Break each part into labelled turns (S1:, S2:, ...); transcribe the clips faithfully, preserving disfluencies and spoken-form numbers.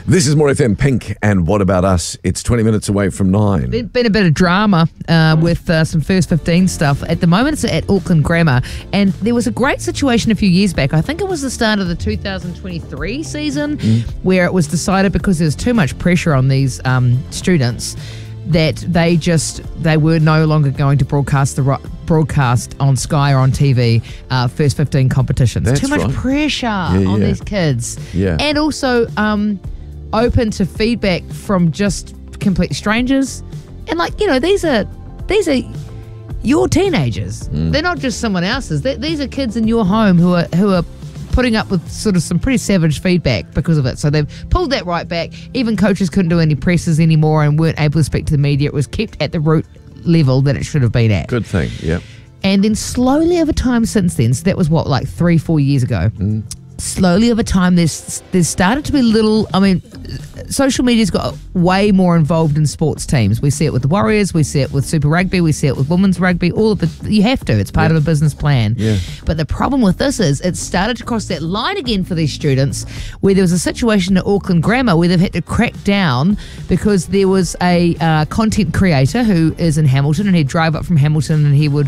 S1: This is More F M, Pink, and What About Us? It's twenty minutes away from nine.
S2: Been, been a bit of drama uh, with uh, some first fifteen stuff. At the moment, it's at Auckland Grammar, and there was a great situation a few years back. I think it was the start of the two thousand twenty-three season, mm. where it was decided because there was too much pressure on these um, students that they just they were no longer going to broadcast the broadcast on Sky or on T V uh, first fifteen competitions.
S1: That's
S2: too much
S1: right.
S2: pressure
S1: yeah,
S2: on
S1: yeah.
S2: these kids,
S1: yeah,
S2: and also um, open to feedback from just complete strangers. And like you know, these are these are your teenagers. Mm. They're not just someone else's. They, these are kids in your home who are who are. putting up with sort of some pretty savage feedback because of it. So they've pulled that right back. Even coaches couldn't do any presses anymore and weren't able to speak to the media. It was kept at the root level that it should have been at.
S1: Good thing, yeah.
S2: And then slowly over time since then, so that was what, like three, four years ago, mm. slowly over time there's, there's started to be little, I mean, social media's got way more involved in sports teams. We see it with the Warriors, we see it with Super Rugby, we see it with women's rugby, all of it. You have to, it's part yeah. of a business plan.
S1: Yeah.
S2: But the problem with this is it's started to cross that line again for these students where there was a situation at Auckland Grammar where they've had to crack down because there was a uh, content creator who is in Hamilton, and he'd drive up from Hamilton and he would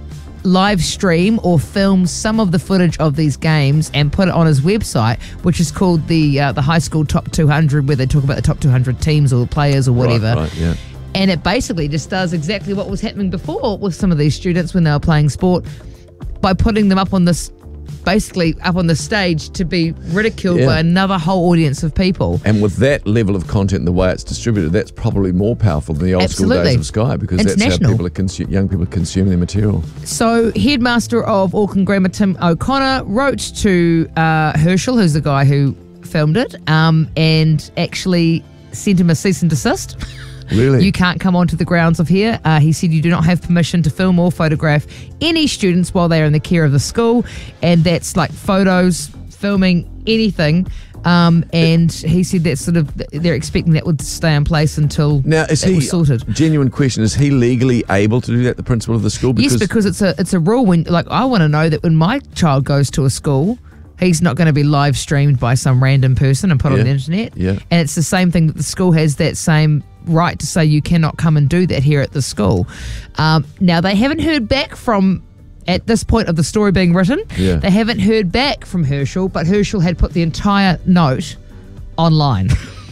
S2: live stream or film some of the footage of these games and put it on his website, which is called the uh, the High School Top two hundred, where they talk about the top two hundred teams or players or whatever.
S1: Right, right, yeah.
S2: And it basically just does exactly what was happening before with some of these students when they were playing sport by putting them up on this, basically up on the stage to be ridiculed
S1: yeah.
S2: by another whole audience of people.
S1: And with that level of content and the way it's distributed, that's probably more powerful than the old
S2: Absolutely.
S1: school days of Sky, because
S2: It's
S1: that's
S2: national.
S1: how people are consu- young people are consuming their material.
S2: So headmaster of Auckland Grammar, Tim O'Connor, wrote to uh, Herschel, who's the guy who filmed it, um, and actually sent him a cease and desist.
S1: Really?
S2: You can't come onto the grounds of here. Uh, he said you do not have permission to film or photograph any students while they are in the care of the school, and that's like photos, filming, anything. Um, and he said that sort of they're expecting that would stay in place until
S1: now is
S2: it
S1: he
S2: was sorted.
S1: Genuine question: is he legally able to do that? The principal of the school?
S2: Because yes, because it's a it's a rule. When like I want to know that when my child goes to a school, he's not going to be live streamed by some random person and put
S1: yeah.
S2: on the internet.
S1: Yeah.
S2: And it's the same thing that the school has that same right to say you cannot come and do that here at the school. Um, now, they haven't heard back from, at this point of the story being written,
S1: yeah.
S2: they haven't heard back from Herschel, but Herschel had put the entire note online.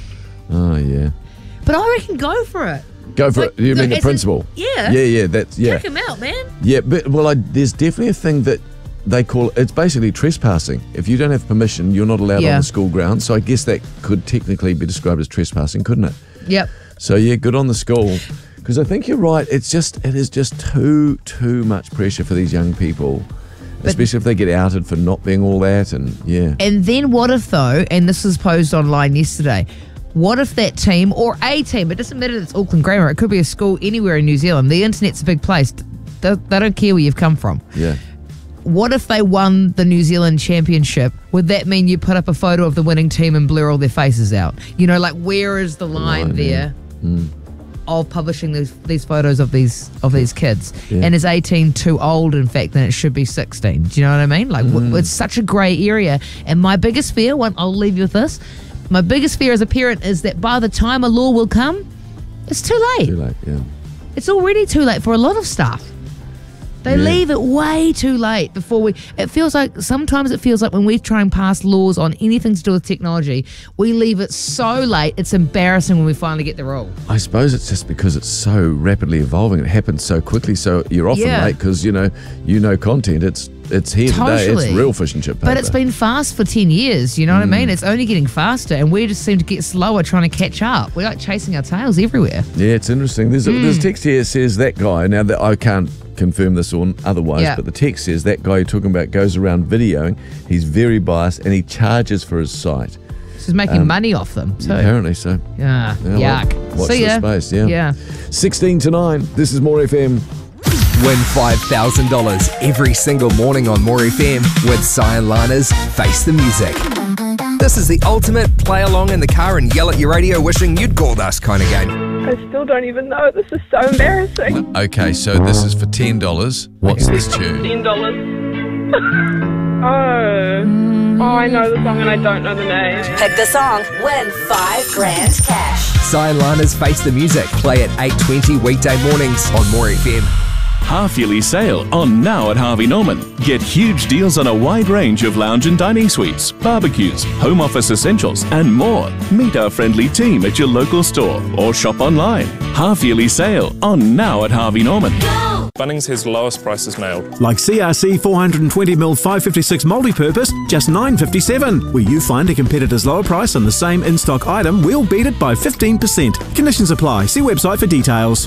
S1: Oh, yeah.
S2: But I reckon go for it.
S1: Go for
S2: like,
S1: it. You mean the
S2: as
S1: principal?
S2: In, yeah.
S1: Yeah, yeah, that's, yeah.
S2: Check him out, man.
S1: Yeah, but, well, I, there's definitely a thing that they call, it's basically trespassing. If you don't have permission, you're not allowed
S2: yeah.
S1: on the school grounds. So I guess that could technically be described as trespassing, couldn't it?
S2: Yep.
S1: So yeah, good on the school. Because I think you're right. It's just, it is just too, too much pressure for these young people. But, especially if they get outed for not being all that, and yeah.
S2: And then what if though, and this was posed online yesterday, what if that team, or a team, it doesn't matter if it's Auckland Grammar, it could be a school anywhere in New Zealand, the internet's a big place, they, they don't care where you've come from.
S1: Yeah.
S2: What if they won the New Zealand Championship? Would that mean you put up a photo of the winning team and blur all their faces out? You know, like where is the line,
S1: line
S2: there
S1: yeah. mm.
S2: of publishing these these photos of these of these kids?
S1: Yeah.
S2: And is eighteen too old, in fact, then it should be sixteen? Do you know what I mean? Like mm. w- it's such a grey area. And my biggest fear, one, I'll leave you with this, my biggest fear as a parent is that by the time a law will come, it's too late.
S1: Too late, yeah.
S2: It's already too late for a lot of stuff. They
S1: yeah.
S2: leave it way too late before we... It feels like... Sometimes it feels like when we try and pass laws on anything to do with technology, we leave it so late, it's embarrassing when we finally get the rule.
S1: I suppose it's just because it's so rapidly evolving. It happens so quickly, so you're often
S2: yeah.
S1: late because, you know, you know content. It's it's here
S2: totally.
S1: today. It's real fish and chip paper.
S2: But it's been fast for ten years, you know what mm. I mean? It's only getting faster, and we just seem to get slower trying to catch up. We're like chasing our tails everywhere.
S1: Yeah, it's interesting. There's a,
S2: mm.
S1: there's a text here that says that guy, now that I can't confirm this or otherwise,
S2: yeah.
S1: but the text says that guy you're talking about goes around videoing, he's very biased, and he charges for his site.
S2: So he's making um, money off them too.
S1: Apparently so.
S2: Yeah,
S1: yeah
S2: yuck.
S1: Well, watch
S2: See
S1: the
S2: ya.
S1: space, yeah.
S2: Yeah.
S1: sixteen to nine, this is More F M.
S3: Win five thousand dollars every single morning on More F M with Cyan Lana's Face the Music. This is the ultimate play along in the car and yell at your radio wishing you'd called us kind of game.
S4: I still don't even know. This is so embarrassing.
S1: Okay, so this is for ten dollars. What's this tune?
S4: ten dollars. Oh. Oh, I know the song and I don't know the name.
S5: Pick the song, win five grand cash.
S3: Cy and Lana's Face the Music play at eight twenty weekday mornings on More F M.
S6: Half-yearly sale on now at Harvey Norman. Get huge deals on a wide range of lounge and dining suites, barbecues, home office essentials and more. Meet our friendly team at your local store or shop online. Half-yearly sale on now at Harvey Norman.
S7: Bunnings has lowest prices nailed.
S8: Like C R C four hundred twenty millimeter five fifty-six multi-purpose, just nine fifty-seven. Where you find a competitor's lower price on the same in-stock item, we'll beat it by fifteen percent. Conditions apply. See website for details.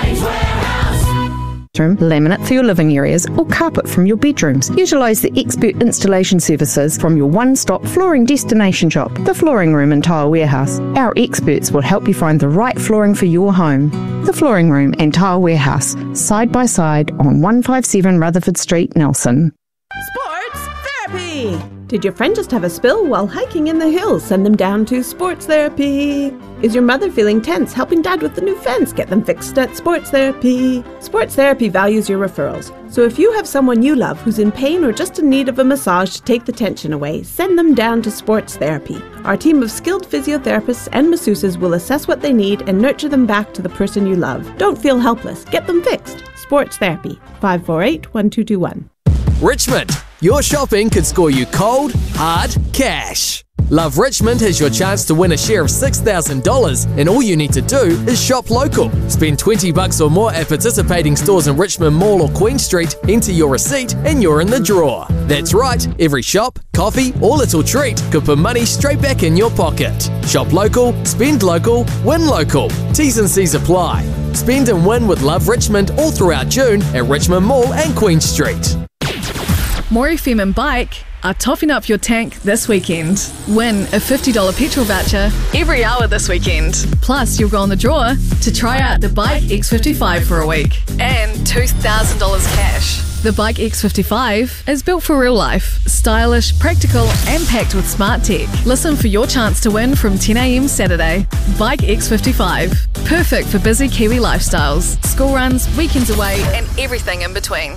S9: Laminate for your living areas or carpet from your bedrooms. Utilise the expert installation services from your one-stop flooring destination shop, The Flooring Room and Tile Warehouse. Our experts will help you find the right flooring for your home. The Flooring Room and Tile Warehouse, side by side on one fifty-seven Rutherford Street, Nelson.
S10: Sports Therapy! Did your friend just have a spill while hiking in the hills? Send them down to Sports Therapy. Is your mother feeling tense helping dad with the new fence? Get them fixed at Sports Therapy. Sports Therapy values your referrals. So if you have someone you love who's in pain or just in need of a massage to take the tension away, send them down to Sports Therapy. Our team of skilled physiotherapists and masseuses will assess what they need and nurture them back to the person you love. Don't feel helpless. Get them fixed. Sports Therapy. five four eight, one two two one.
S3: Richmond, your shopping could score you cold, hard cash. Love Richmond has your chance to win a share of six thousand dollars, and all you need to do is shop local. Spend twenty bucks or more at participating stores in Richmond Mall or Queen Street, enter your receipt, and you're in the draw. That's right, every shop, coffee, or little treat could put money straight back in your pocket. Shop local, spend local, win local. T's and C's apply. Spend and win with Love Richmond all throughout June at Richmond Mall and Queen Street.
S11: More F M and Bike are topping up your tank this weekend. Win a fifty dollars petrol voucher every hour this weekend. Plus, you'll go on the draw to try out the Bike X fifty-five for a week and two thousand dollars cash. The Bike X fifty-five is built for real life, stylish, practical and packed with smart tech. Listen for your chance to win from ten a m Saturday. Bike X fifty-five, perfect for busy Kiwi lifestyles, school runs, weekends away and everything in between.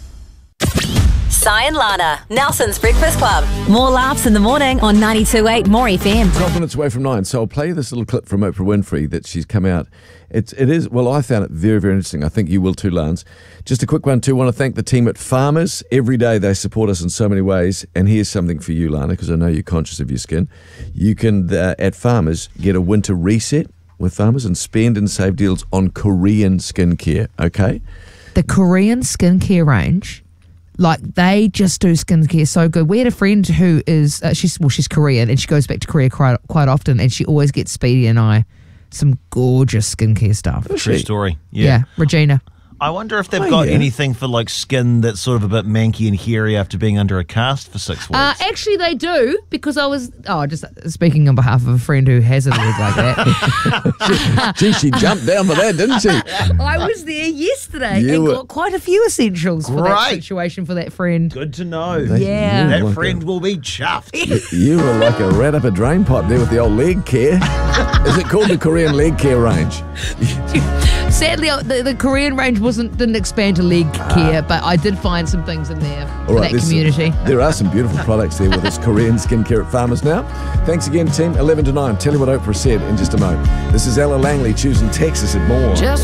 S5: Cy and Lana, Nelson's Breakfast Club. More laughs in the morning on ninety-two point eight More F M.
S1: twelve minutes away from nine, so I'll play you this little clip from Oprah Winfrey that she's come out. It's, it is, well, I found it very, very interesting. I think you will too, Lance. Just a quick one too. I want to thank the team at Farmers. Every day they support us in so many ways. And here's something for you, Lana, because I know you're conscious of your skin. You can, uh, at Farmers, get a winter reset with Farmers and spend and save deals on Korean skincare, okay?
S2: The Korean skincare range, like they just do skincare so good. We had a friend who is, uh, she's well, she's Korean and she goes back to Korea quite, quite often, and she always gets Speedy and I some gorgeous skincare stuff.
S12: True story. Yeah.
S2: yeah, Regina.
S12: I wonder if they've
S1: Oh,
S12: got
S1: yeah.
S12: anything for like skin that's sort of a bit manky and hairy after being under a cast for six weeks.
S2: Uh, actually, they do, because I was, oh, just speaking on behalf of a friend who has a leg like that.
S1: Gee, she jumped down for that, didn't she?
S2: I was there yesterday
S1: You
S2: and
S1: were-
S2: got quite a few essentials for that
S12: Great.
S2: situation for that friend.
S12: Good to know.
S1: They-
S2: Yeah.
S1: you
S12: That
S1: were like
S12: friend
S1: a-
S12: will be chuffed.
S1: You were like a rat up a drain pipe there with the old leg care. Is it called the Korean leg care range?
S2: Sadly, uh, the, the Korean range wasn't didn't expand to leg care, but I did find some things in there for
S1: All right,
S2: that
S1: there's-
S2: community.
S1: There are some beautiful products there with this Korean skincare at Farmers now. Thanks again, team. eleven to nine. Tell you what Oprah said in just a moment. This is Ella Langley choosing Texas at More.
S2: Just